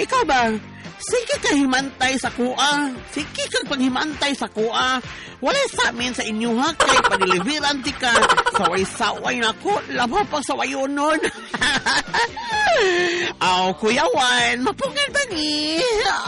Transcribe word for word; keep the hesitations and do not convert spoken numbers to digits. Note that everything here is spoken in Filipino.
ikaw ba? Sige ka himantay sa kuha. Sige kang paghimantay sa kuha. Wala sa amin sa inyo ha, kay padiliveran ti ka. Saway-saway na ko, labo pag sawayon nun. Aw, Kuya Juan, mapungan ba ni?